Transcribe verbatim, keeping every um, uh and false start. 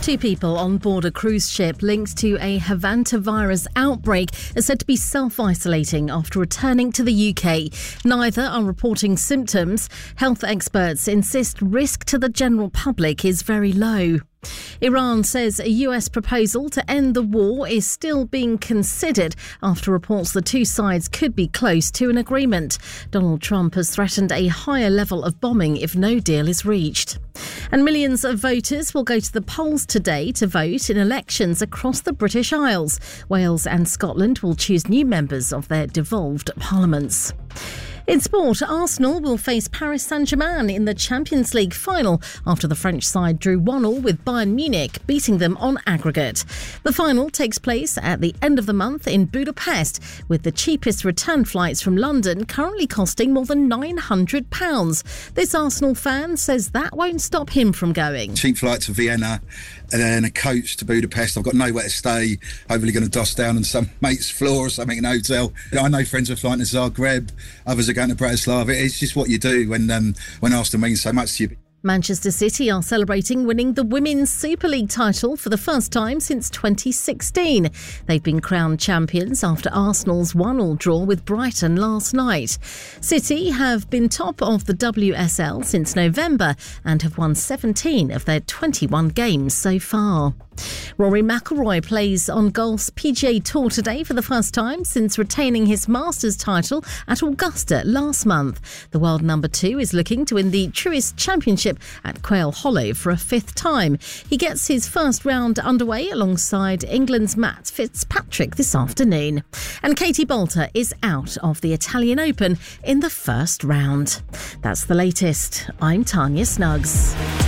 Two people on board a cruise ship linked to a Hantavirus outbreak are said to be self-isolating after returning to the U K. Neither are reporting symptoms. Health experts insist risk to the general public is very low. Iran says a U S proposal to end the war is still being considered after reports the two sides could be close to an agreement. Donald Trump has threatened a higher level of bombing if no deal is reached. And millions of voters will go to the polls today to vote in elections across the British Isles. Wales and Scotland will choose new members of their devolved parliaments. In sport, Arsenal will face Paris Saint-Germain in the Champions League final after the French side drew one all with Bayern Munich, beating them on aggregate. The final takes place at the end of the month in Budapest, with the cheapest return flights from London currently costing more than nine hundred pounds. This Arsenal fan says that won't stop him from going. Cheap flight to Vienna and then a coach to Budapest. I've got nowhere to stay. Hopefully going to doss down on some mate's floor or something in a hotel. I know friends are flying to Zagreb, others are going to Bratislava. It's just what you do when um, when Arsenal means so much to you. Manchester City are celebrating winning the Women's Super League title for the first time since twenty sixteen. They've been crowned champions after Arsenal's one all draw with Brighton last night. City have been top of the W S L since November and have won seventeen of their twenty-one games so far. Rory McIlroy plays on golf's P G A Tour today for the first time since retaining his Masters title at Augusta last month. The world number two is looking to win the Truist Championship at Quail Hollow for a fifth time. He gets his first round underway alongside England's Matt Fitzpatrick this afternoon. And Katie Boulter is out of the Italian Open in the first round. That's the latest. I'm Tanya Snuggs.